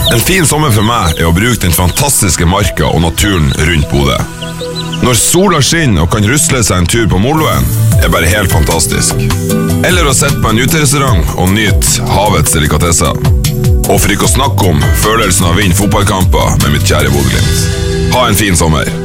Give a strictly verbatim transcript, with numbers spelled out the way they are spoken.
En fin sommer for meg er å bruke den fantastiske marka og naturen rundt Bodø. Når sola skinner og kan rusle seg en tur på Moloen, er bare helt fantastisk. Eller å sette på en uterestaurant og nyte havets delikatesser. Og for ikke å snakke om følelsen av å vinne fotballkamper med mitt kjære Bodø Glimt. Ha en fin sommer.